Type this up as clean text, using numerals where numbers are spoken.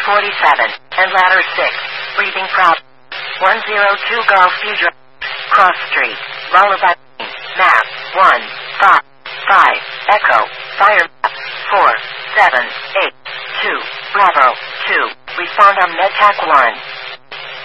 47, and ladder 6, breathing problem. 102 Golf View Drive, Cross Street, Lullaby, map, 1, 5, 5, Echo, fire map, 4, 7, 8, 2, Bravo, 2, respond on MedTac 1.